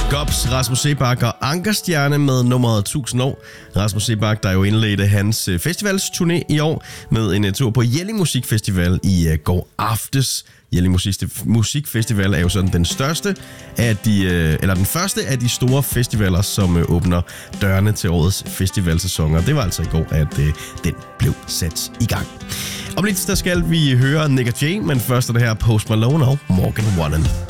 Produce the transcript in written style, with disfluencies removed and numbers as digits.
Gobs, Rasmus Seebach og Ankerstjerne med nummeret 1000 år. Rasmus Seebach, der jo indledte hans festivalsturné i år med en tur på Jelling Musikfestival i går aftes. Jelling Musikfestival er jo sådan den største af den første af de store festivaler, som åbner dørene til årets festivalsæsoner. Det var altså i går, at den blev sat i gang. Om lidt der skal vi høre Nick og Jay, men først er det her Post Malone og Morgan Wallen.